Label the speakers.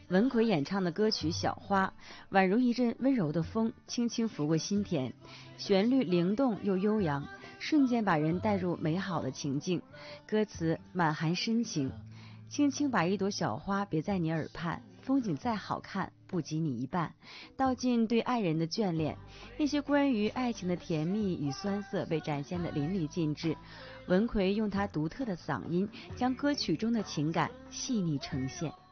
Speaker 1: 文奎演唱的歌曲《小花》，宛如一阵温柔的风，轻轻拂过心田，旋律灵动又悠扬，瞬间把人带入美好的情境。歌词满含深情，轻轻把一朵小花别在你耳畔，风景再好看不及你一半，道尽对爱人的眷恋。那些关于爱情的甜蜜与酸涩被展现得淋漓尽致。文奎用他独特的嗓音，将歌曲中的情感细腻呈现。